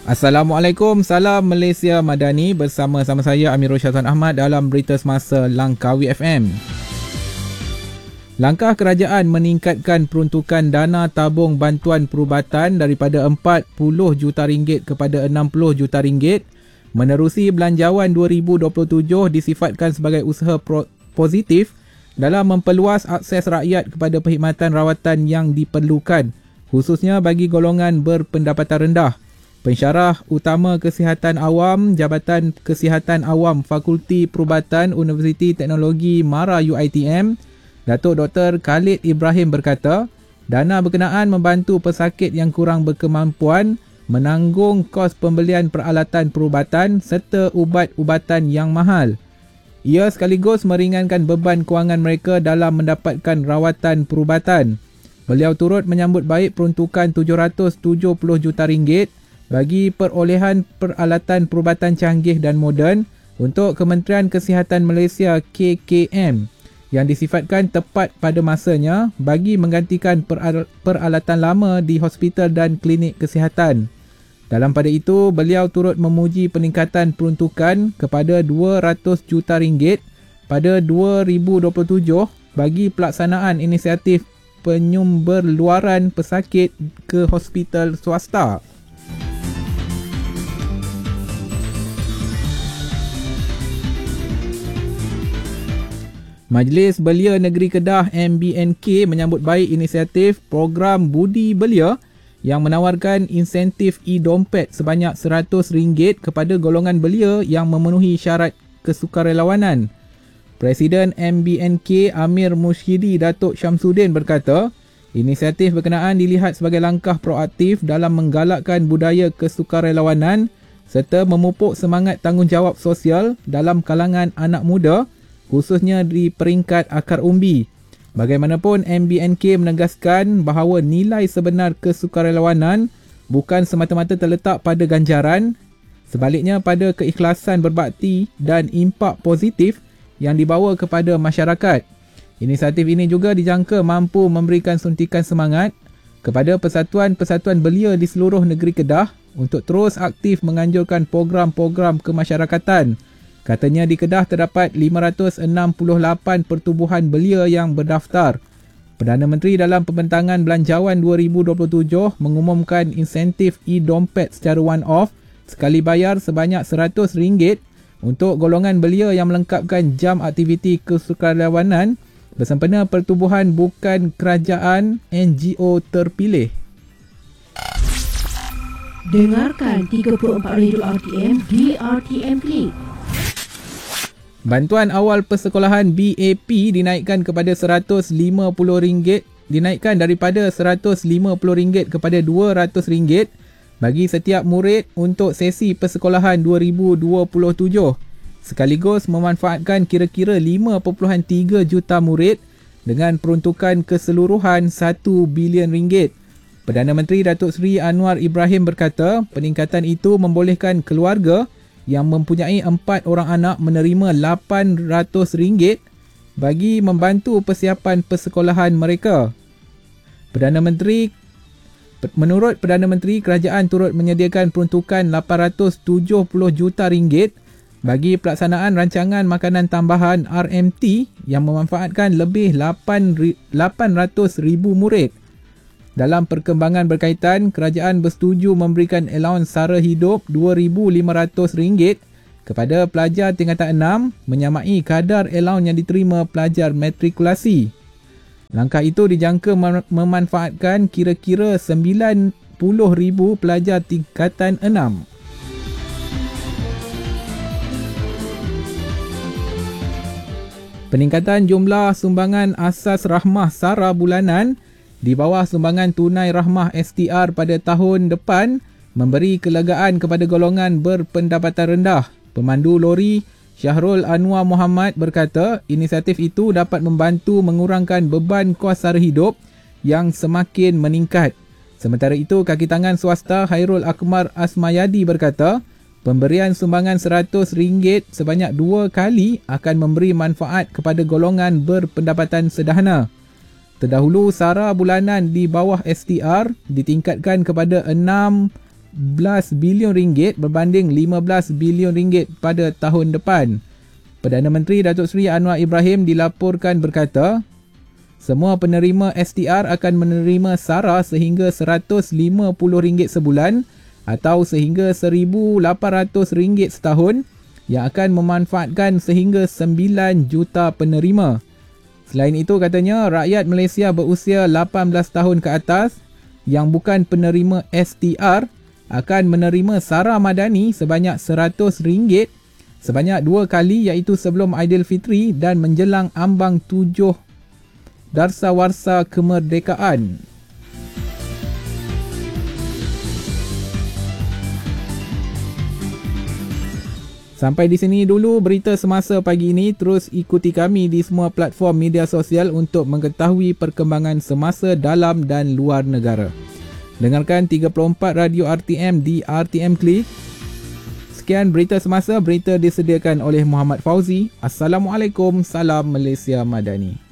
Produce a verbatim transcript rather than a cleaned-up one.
Assalamualaikum, salam Malaysia Madani, bersama sama saya Amirul Syazwan Ahmad dalam Berita Semasa Langkawi F M. Langkah kerajaan meningkatkan peruntukan dana tabung bantuan perubatan daripada empat puluh juta ringgit kepada enam puluh juta ringgit menerusi Belanjawan dua ribu dua puluh tujuh disifatkan sebagai usaha pro- positif dalam memperluas akses rakyat kepada perkhidmatan rawatan yang diperlukan, khususnya bagi golongan berpendapatan rendah. Pensyarah Utama Kesihatan Awam Jabatan Kesihatan Awam Fakulti Perubatan Universiti Teknologi Mara U I T M, Datuk Doktor Khalid Ibrahim berkata, dana berkenaan membantu pesakit yang kurang berkemampuan menanggung kos pembelian peralatan perubatan serta ubat-ubatan yang mahal. Ia sekaligus meringankan beban kewangan mereka dalam mendapatkan rawatan perubatan. Beliau turut menyambut baik peruntukan tujuh ratus tujuh puluh juta ringgit bagi perolehan peralatan perubatan canggih dan moden untuk Kementerian Kesihatan Malaysia K K M yang disifatkan tepat pada masanya bagi menggantikan peral- peralatan lama di hospital dan klinik kesihatan. Dalam pada itu, beliau turut memuji peningkatan peruntukan kepada dua ratus juta ringgit pada dua ribu dua puluh tujuh bagi pelaksanaan inisiatif penyumberluaran pesakit ke hospital swasta. Majlis Belia Negeri Kedah M B N K menyambut baik inisiatif program Budi Belia yang menawarkan insentif e-dompet sebanyak seratus ringgit kepada golongan belia yang memenuhi syarat kesukarelawanan. Presiden M B N K Amir Mushyidi Datuk Syamsuddin berkata, inisiatif berkenaan dilihat sebagai langkah proaktif dalam menggalakkan budaya kesukarelawanan serta memupuk semangat tanggungjawab sosial dalam kalangan anak muda, khususnya di peringkat akar umbi. Bagaimanapun, M B N K menegaskan bahawa nilai sebenar kesukarelawanan bukan semata-mata terletak pada ganjaran, sebaliknya pada keikhlasan berbakti dan impak positif yang dibawa kepada masyarakat. Inisiatif ini juga dijangka mampu memberikan suntikan semangat kepada persatuan-persatuan belia di seluruh negeri Kedah untuk terus aktif menganjurkan program-program kemasyarakatan. Katanya di Kedah terdapat lima ratus enam puluh lapan pertubuhan belia yang berdaftar. Perdana Menteri dalam pembentangan Belanjawan dua ribu dua puluh tujuh mengumumkan insentif e-dompet secara one-off sekali bayar sebanyak seratus ringgit untuk golongan belia yang melengkapkan jam aktiviti kesukarelawanan bersempena pertubuhan bukan kerajaan N G O terpilih. Dengarkan tiga puluh empat Radio R T M di R T M Click. Bantuan awal persekolahan B A P dinaikkan kepada seratus lima puluh ringgit, dinaikkan daripada seratus lima puluh ringgit kepada dua ratus ringgit bagi setiap murid untuk sesi persekolahan dua ribu dua puluh tujuh, sekaligus memanfaatkan kira-kira lima perpuluhan tiga juta murid dengan peruntukan keseluruhan satu bilion ringgit. Perdana Menteri Datuk Seri Anwar Ibrahim berkata, peningkatan itu membolehkan keluarga yang mempunyai empat orang anak menerima lapan ratus ringgit bagi membantu persiapan persekolahan mereka. Perdana Menteri Menurut Perdana Menteri, kerajaan turut menyediakan peruntukan lapan ratus tujuh puluh juta ringgit bagi pelaksanaan rancangan makanan tambahan R M T yang memanfaatkan lebih lapan ratus ribu murid. Dalam perkembangan berkaitan, kerajaan bersetuju memberikan allowance sara hidup dua ribu lima ratus ringgit kepada pelajar tingkatan enam, menyamai kadar allowance yang diterima pelajar matrikulasi. Langkah itu dijangka mem- memanfaatkan kira-kira sembilan puluh ribu pelajar tingkatan enam. Peningkatan jumlah sumbangan asas rahmah sara bulanan di bawah sumbangan tunai rahmah S T R pada tahun depan memberi kelegaan kepada golongan berpendapatan rendah. Pemandu lori Syahrul Anwar Muhammad berkata, inisiatif itu dapat membantu mengurangkan beban kos sara hidup yang semakin meningkat. Sementara itu, kaki tangan swasta Hairul Akmar Asmayadi berkata, pemberian sumbangan seratus ringgit sebanyak dua kali akan memberi manfaat kepada golongan berpendapatan sederhana. Terdahulu, sara bulanan di bawah S T R ditingkatkan kepada enam belas bilion ringgit berbanding lima belas bilion ringgit pada tahun depan. Perdana Menteri Datuk Seri Anwar Ibrahim dilaporkan berkata, semua penerima S T R akan menerima SARA sehingga seratus lima puluh ringgit sebulan atau sehingga seribu lapan ratus ringgit setahun yang akan memanfaatkan sehingga sembilan juta penerima. Selain itu katanya, rakyat Malaysia berusia lapan belas tahun ke atas yang bukan penerima S T R akan menerima SARA Madani sebanyak seratus ringgit sebanyak dua kali iaitu sebelum Aidilfitri dan menjelang ambang tujuh Darsawarsa Kemerdekaan. Sampai di sini dulu berita semasa pagi ini. Terus ikuti kami di semua platform media sosial untuk mengetahui perkembangan semasa dalam dan luar negara. Dengarkan tiga puluh empat Radio R T M di R T M Click. Sekian berita semasa, berita disediakan oleh Muhammad Fauzi. Assalamualaikum, salam Malaysia Madani.